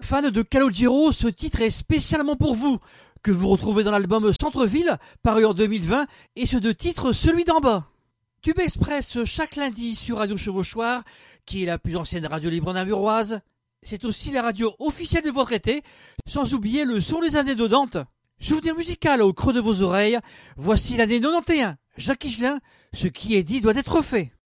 fans de Calogero, ce titre est spécialement pour vous, que vous retrouvez dans l'album Centre-Ville, paru en 2020, et ce de titre Celui d'en bas. Tube Express chaque lundi sur Radio Chevauchoir, qui est la plus ancienne radio libre namuroise. C'est aussi la radio officielle de votre été, sans oublier le son des années de Nantes. Souvenir musical au creux de vos oreilles, voici l'année 91. Jacques Higelin, ce qui est dit doit être fait.